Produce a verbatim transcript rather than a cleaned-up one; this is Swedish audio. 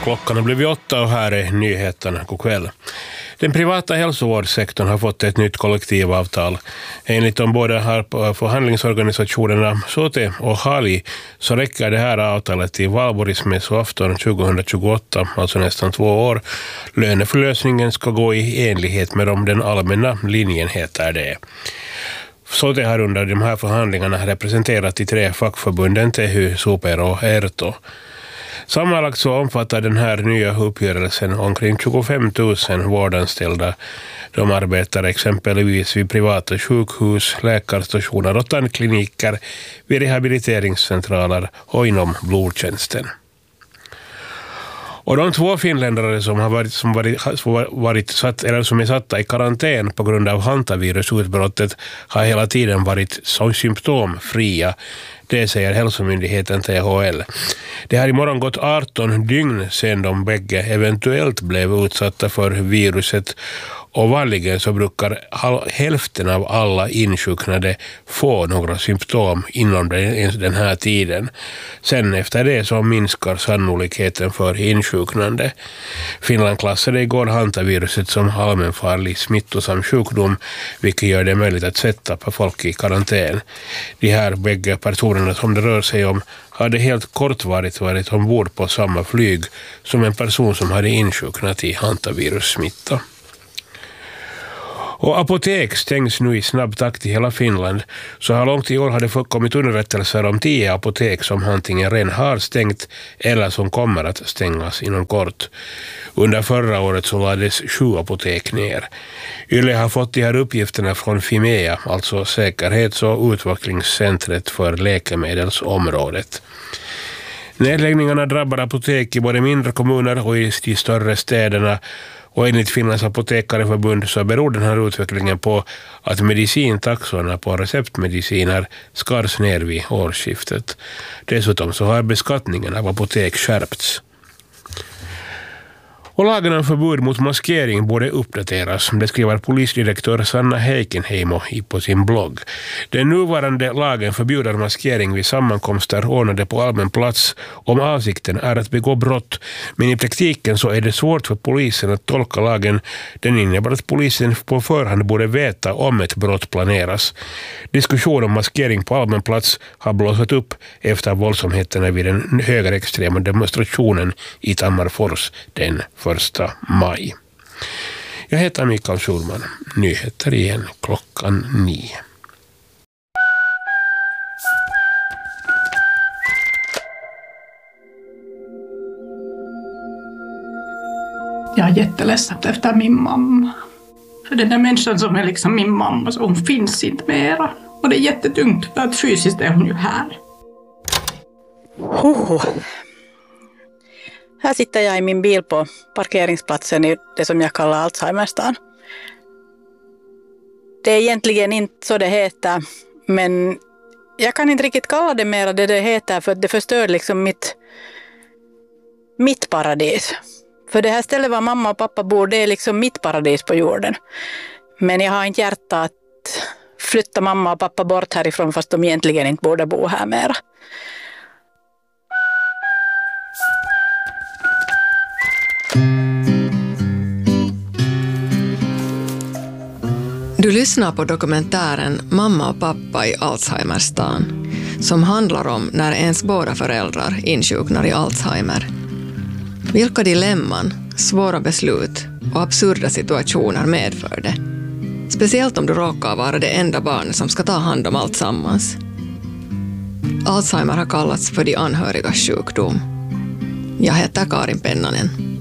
Klockan har blivit åtta och här är nyheterna. God kväll. Den privata hälsovårdssektorn har fått ett nytt kollektivavtal. Enligt de båda här förhandlingsorganisationerna Sote och Hali så räcker det här avtalet till valborgsmässoafton tjugohundratjugoåtta, alltså nästan två år. Löneförlösningen ska gå i enlighet med om den allmänna linjen heter det. Sote har under de här förhandlingarna representerat de tre fackförbunden T H Y, Super och Erto. Sammanlagt så omfattar den här nya uppgörelsen omkring tjugofem tusen vårdanställda. De arbetar exempelvis vid privata sjukhus, läkarstationer och tandkliniker, vid rehabiliteringscentraler och inom blodtjänsten. Och de två finländare som har varit, som varit, som varit satt, eller som är satta i karantän på grund av hantavirusutbrottet har hela tiden varit som symptomfria. Det säger hälsomyndigheten T H L. Det har imorgon gått arton dygn sedan de bägge eventuellt blev utsatta för viruset. Och vanligen så brukar hälften av alla insjuknade få några symptom inom den här tiden. Sen efter det så minskar sannolikheten för insjuknande. Finland klassade igår hantaviruset som allmänfarlig smittosam sjukdom, vilket gör det möjligt att sätta på folk i karantän. De här bägge personerna som det rör sig om hade helt kortvarigt varit ombord på samma flyg som en person som hade insjuknat i hantavirussmitta. Och apotek stängs nu i snabb takt i hela Finland. Så här långt i år har det kommit underrättelser om tio apotek som antingen redan har stängt eller som kommer att stängas inom kort. Under förra året så lades sju apotek ner. Yle har fått de här uppgifterna från Fimea, alltså säkerhets- och utvecklingscentret för läkemedelsområdet. Nedläggningarna drabbar apotek i både mindre kommuner och i de större städerna. Och enligt Finlands apotekareförbund så beror den här utvecklingen på att medicintaxorna på receptmediciner skars ner vid årsskiftet. Dessutom så har beskattningen av apotek skärpts. Och lagen om förbud mot maskering borde uppdateras, det skriver polisdirektör Sanna Heikenheimo på sin blogg. Den nuvarande lagen förbjuder maskering vid sammankomster ordnade på allmän plats om avsikten är att begå brott, men i praktiken så är det svårt för polisen att tolka lagen. Den innebär att polisen på förhand borde veta om ett brott planeras. Diskussion om maskering på allmän plats har blåsat upp efter våldsamheterna vid den högerextrema demonstrationen i Tammerfors den första maj. Jag heter Mikael Schulman. Nyheter igen klockan nio. Jag är jätteledsen efter min mamma. För den där människan som är liksom min mamma, så hon finns inte mera. Och det är jättetungt för att fysiskt är hon ju här. Hoho. Här sitter jag i min bil på parkeringsplatsen i det som jag kallar Alzheimerstan. Det är egentligen inte så det heter, men jag kan inte riktigt kalla det mer det det heter för det förstör liksom mitt, mitt paradis. För det här stället var mamma och pappa bor, det är liksom mitt paradis på jorden. Men jag har inte hjärta att flytta mamma och pappa bort härifrån fast de egentligen inte borde bo här mera. Du lyssnar på dokumentären Mamma och pappa i Alzheimerstan som handlar om när ens båda föräldrar insjuknar i Alzheimer. Vilka dilemman, svåra beslut och absurda situationer medför det. Speciellt om du råkar vara det enda barnet som ska ta hand om allt sammans. Alzheimer har kallats för de anhörigas sjukdom. Jag heter Karin Pennanen.